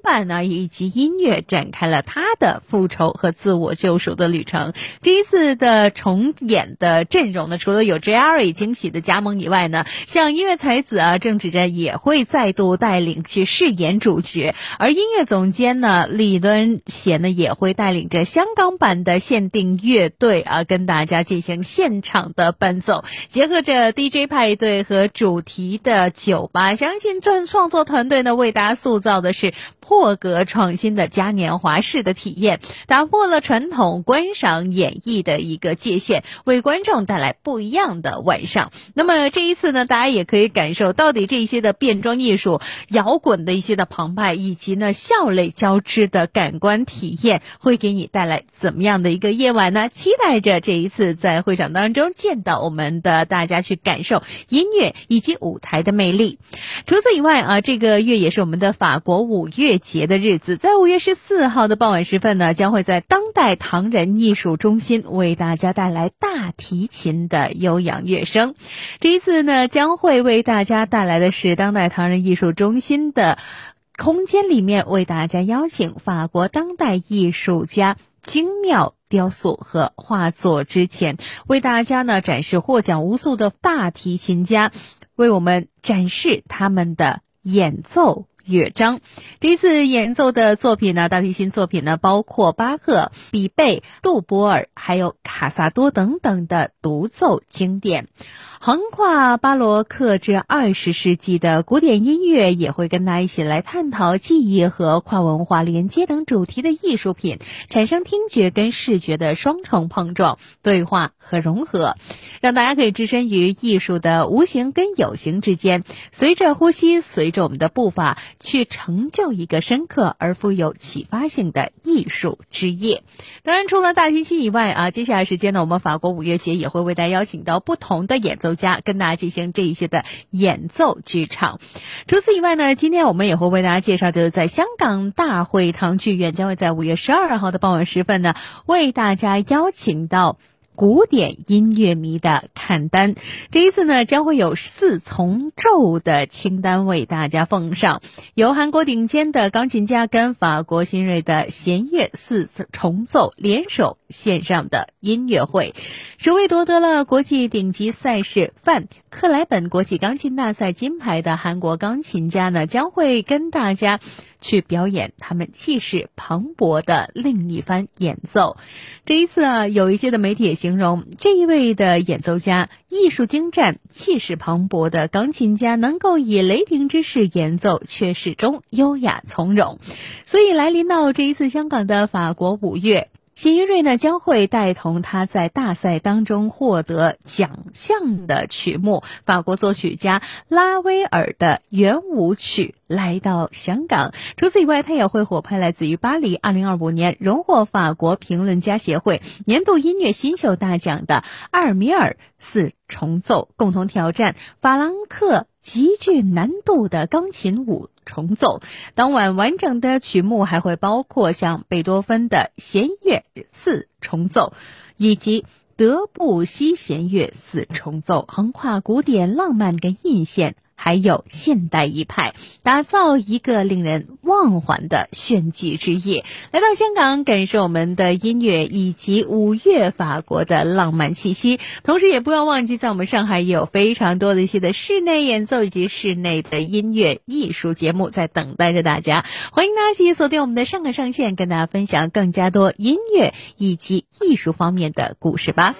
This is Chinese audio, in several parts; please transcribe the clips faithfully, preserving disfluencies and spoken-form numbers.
伴呢以及音乐展开了他的复仇和自我救赎的旅程。这一次的重演的阵容呢，除了有 Jerry 惊喜的加盟以外呢，像音乐才子啊郑芷臻也会再度带领去饰演主角，而音乐总监呢李伦贤呢也会带领着香港版的限定乐队啊跟大家进行现场的伴奏，结合着 D J 派对和主题的酒吧，相信这创作团队呢为大家塑造的是破格创新的嘉年华式的体验，打破了传统观赏演绎的一个界限，为观众带来不一样的晚上。那么这一次呢，大家也可以感受到底这些的变装艺术、摇滚的一些的澎湃，以及呢笑泪交织的感官体验，会给你带来怎么样的一个夜晚呢？期待着这一次在会场当中见到我们的大家去感受音乐以及舞台的魅力。除此以外啊，这个月也是我们的法国五月节的日子，在五月十四号的傍晚时分呢，将会在当代唐人艺术中心为大家带来大提琴的悠扬乐声。这一次呢，将会为大家带来的是当代唐人艺术中心的空间里面为大家邀请法国当代艺术家精妙雕塑和画作之前，为大家呢展示获奖无数的大提琴家，为我们展示他们的演奏乐章。这一次演奏的作品呢，大提琴作品呢，包括巴赫、比贝、杜波尔还有卡萨多等等的独奏经典。横跨巴洛克至二十世纪的古典音乐也会跟大家一起来探讨记忆和跨文化连接等主题的艺术品，产生听觉跟视觉的双重碰撞、对话和融合，让大家可以置身于艺术的无形跟有形之间，随着呼吸，随着我们的步伐去成就一个深刻而富有启发性的艺术之夜。当然除了大提琴以外啊，接下来时间呢，我们法国五月节也会为大家邀请到不同的演奏家跟大家进行这一些的演奏剧场。除此以外呢，今天我们也会为大家介绍，就是在香港大会堂剧院将会在五月十二号的傍晚时分呢，为大家邀请到古典音乐迷的看单。这一次呢，将会有四重奏的清单为大家奉上，由韩国顶尖的钢琴家跟法国新锐的弦乐四重奏联手线上的音乐会。首位夺得了国际顶级赛事范克莱本国际钢琴大赛金牌的韩国钢琴家呢，将会跟大家去表演他们气势磅礴的另一番演奏。这一次啊，有一些的媒体也形容这一位的演奏家艺术精湛、气势磅礴的钢琴家能够以雷霆之势演奏，却始终优雅从容。所以来临到这一次香港的法国五月，谢云瑞呢将会带同他在大赛当中获得奖项的曲目法国作曲家拉威尔的圆舞曲来到香港。除此以外，他也会火拍来自于巴黎二零二五年荣获法国评论家协会年度音乐新秀大奖的阿尔米尔四重奏，共同挑战法兰克极具难度的钢琴五重奏。当晚完整的曲目还会包括像贝多芬的弦乐四重奏以及德布西弦乐四重奏，横跨古典、浪漫跟印象还有现代一派，打造一个令人忘怀的炫技之夜。来到香港，感受我们的音乐以及五月法国的浪漫气息。同时也不要忘记，在我们上海也有非常多的一些的室内演奏以及室内的音乐艺术节目在等待着大家。欢迎大家继续锁定我们的上海上线，跟大家分享更加多音乐以及艺术方面的故事吧。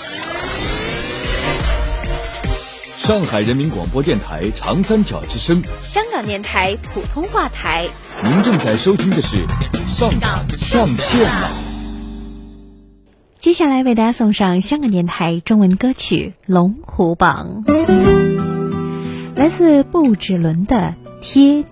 上海人民广播电台长三角之声， 香港电台普通话台。 您正在收听的是上港上线了。 接下来为大家送上香港电台中文歌曲《龙虎榜》，来自布志伦的《贴